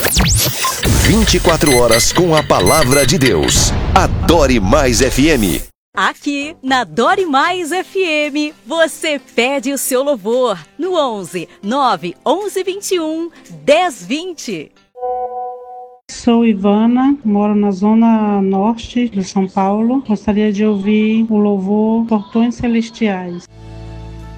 24 horas com a palavra de Deus. Adore Mais FM. Aqui na Adore Mais FM, você pede o seu louvor no 11 9 11 21 10 20. Sou Ivana, moro na zona norte de São Paulo. Gostaria de ouvir o louvor Portões Celestiais.